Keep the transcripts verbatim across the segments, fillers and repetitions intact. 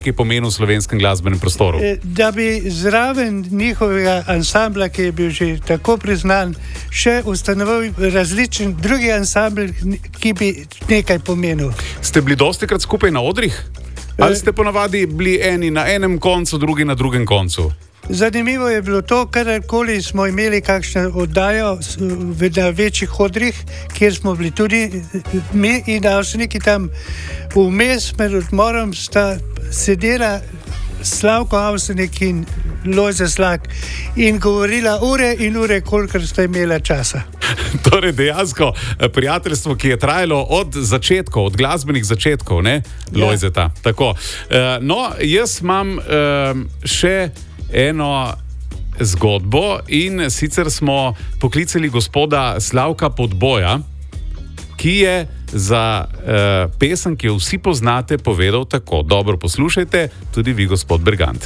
ki pomeni v slovenskem glasbenem prostoru? Da bi zraven njihovega ansambla, ki je bil že tako priznan, še ustanovil različen drugi ansambl, ki bi nekaj pomenil. Ste bili dostikrat skupaj na odrih? Ali ste ponavadi bili eni na enem koncu, drugi na drugem koncu? Zanimivo je bilo to, kadarkoli smo imeli kakšno oddajo na večjih odrih, kjer smo bili tudi mi in Avseniki tam vmes med odmorom sta sedela Slavko Avsenik in Lojze Slak in govorila ure in ure, kolikor sta imela časa. Torej dejansko prijateljstvo, ki je trajalo od začetkov, od glasbenih začetkov, ne, Lojzeta. Ja. Tako. No, jaz imam še eno zgodbo in sicer smo poklicali gospoda Slavka Podboja, ki je za uh, pesem, ki jo vsi poznate, povedal tako. Dobro, poslušajte, tudi vi, gospod Bergant.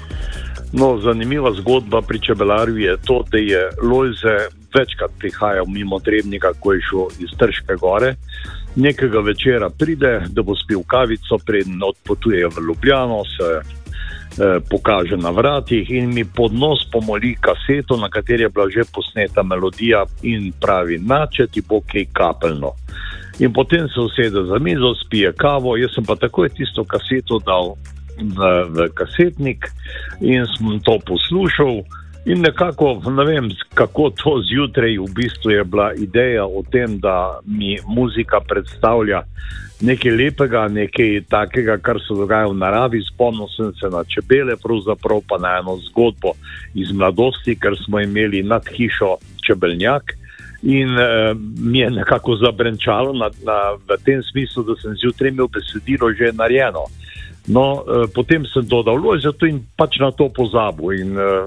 No, zanimiva zgodba pri Čebelarju je to, da je Lojze večkrat prihajal mimo Trebnika, ko je šel iz Trške gore. Nekega večera pride, da bo spil kavico, preden odpotuje v Ljubljano, se eh, pokaže na vratih in mi pod nos pomoli kaseto, na kateri je bila že posneta melodija in pravi, nače ti bo kaj kapeljno. In potem se usede za mizo, spije kavo, jaz sem pa takoj tisto kaseto dal v, v kasetnik in sem to poslušal in nekako, ne vem, kako to zjutraj v bistvu je bila ideja o tem, da mi muzika predstavlja nekaj lepega, nekaj takega, kar se dogaja v naravi. Spomnil sem se na čebele, pravzaprav pa na eno zgodbo iz mladosti, ker smo imeli nad hišo čebeljak. In uh, mi je nekako zabrenčalo na, na, v tem smislu, da sem zjutraj imel besedilo že narejeno. No, uh, potem sem dodal Lojzetu in pač na to pozabil. In uh,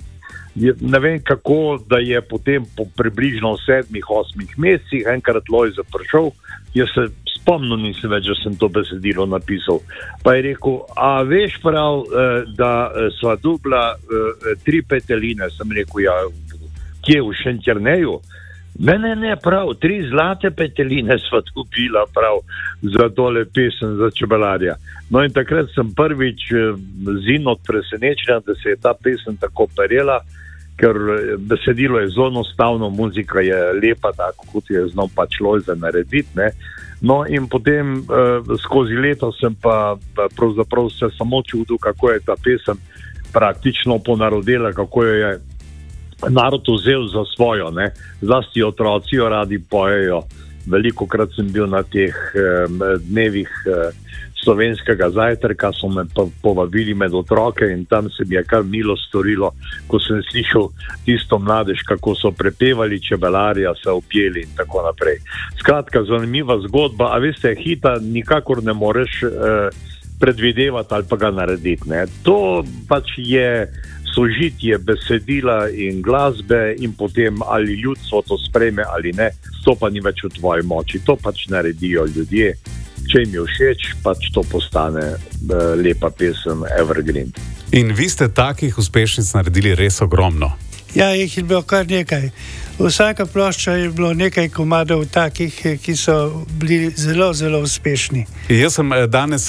je, ne vem kako, da je potem po približno sedmih, osmih mesecih enkrat Lojze prišel, jaz se spomnil nisem več, da sem to besedilo napisal. Pa je rekel, a veš prav, uh, da sva dubla uh, tri peteline, sem rekel, ja, kje v Šentjerneju? Ne, ne, ne, prav, tri zlate peteline sva dobila prav za tole pesem za Čebelarja. No in takrat sem prvič zin od presenečenja, da se je ta pesem tako perela, ker besedilo je zelo enostavno, muzika je lepa, tako kot je znal pač Lojze narediti, ne. No in potem eh, skozi leto sem pa pravzaprav se samo čudil, kako je ta pesem praktično ponarodela, kako jo je narod vzel za svojo, ne. Zlasti otroci jo radi pojejo. Velikokrat sem bil na teh eh, dnevih eh, slovenskega zajtrka, so me pa povabili med otroke in tam se mi je kar milo storilo, ko sem slišal tisto mladež, kako so prepevali Čebelarja, se objeli in tako naprej. Skratka, zanimiva zgodba, a veste, hita nikakor ne moreš eh, predvidevati ali pa ga narediti, ne. To pač je sožitje besedila in glasbe in potem ali ljudstvo to sprejme ali ne, to pa ni več v tvoji moči, to pač naredijo ljudje. Če jim je všeč, pač to postane uh, lepa pesem Evergreen. In vi ste takih uspešnic naredili res ogromno. Ja, jih je bilo kar nekaj. Vsaka plošča je bilo nekaj komadov takih, ki so bili zelo, zelo uspešni. Jaz sem danes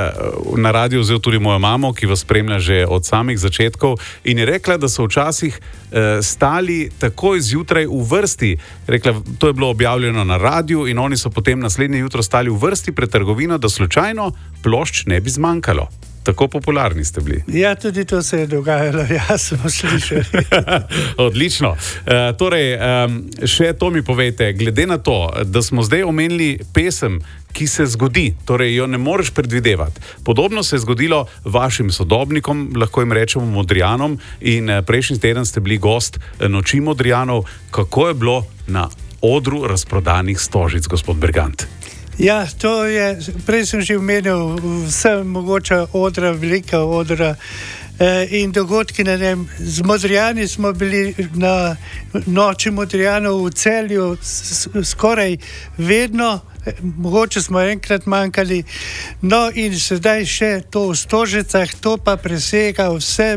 na radiju vzel tudi mojo mamo, ki vas spremlja že od samih začetkov in je rekla, da so včasih stali takoj zjutraj v vrsti. Rekla, to je bilo objavljeno na radiju in oni so potem naslednje jutro stali v vrsti pred trgovino, da slučajno plošč ne bi zmanjkalo. Tako popularni ste bili. Ja, tudi to se je dogajalo, ja, smo slišali. Odlično. E, torej, um, še to mi povejte, glede na to, da smo zdaj omenili pesem, ki se zgodi, torej jo ne moreš predvidevati. Podobno se je zgodilo vašim sodobnikom, lahko jim rečemo Modrijanom, in prejšnji teden ste bili gost Noči Modrijanov. Kako je bilo na odru razprodanih stožic, gospod Bergant? Ja, to je, prej sem že omenil vse mogoča odra, velika odra eh, in dogodki na njem. Z Modrijani smo bili na Noči Modrijanov v Celju skoraj vedno, mogoče smo enkrat manjkali, no in sedaj še to v Stožicah, to pa presega vse,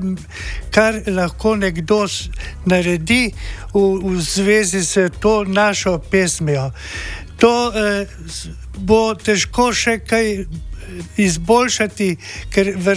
kar lahko nekdo naredi v, v zvezi s to našo pesmijo. To eh, bo težko še kaj izboljšati, ker